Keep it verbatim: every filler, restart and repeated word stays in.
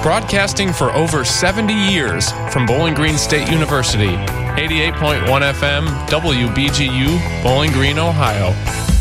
Broadcasting for over seventy years from Bowling Green State University, eighty-eight point one F M, W B G U, Bowling Green, Ohio.